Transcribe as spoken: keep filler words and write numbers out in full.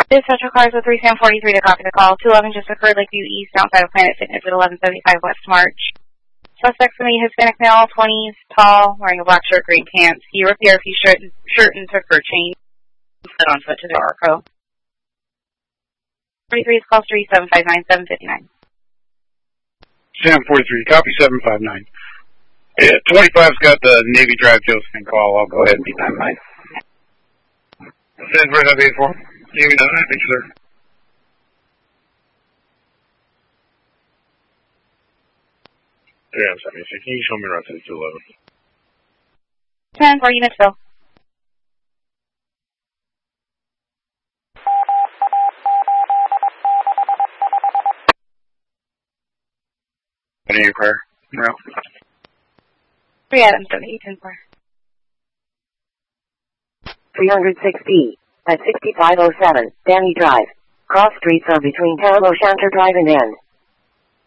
Dispatcher cars with three Sam forty-three to copy the call. two eleven just occurred Lakeview East outside of Planet Fitness at eleven seventy-five West March. Suspect for me, Hispanic male, twenties, tall, wearing a black shirt, green pants. He ripped the R P shirt, shirt and took her chain. Set on foot to the Arco. forty-three is call three seven five nine seven five nine. Sam forty-three, copy seven five nine. Yeah, twenty-five's got the Navy Drive Josephine call. I'll go ahead and be nine nine. San Fred, eight four. Navy nine nine, thank you, sir. Yeah, I'm sorry. Can you show me around two eleven? ten four units, Phil. Any of your prayer? No. three Adams, seventy-eight ten four. three hundred six B at sixty-five oh seven, Danny Drive. Cross streets are between Carol O'Shanter Drive and N.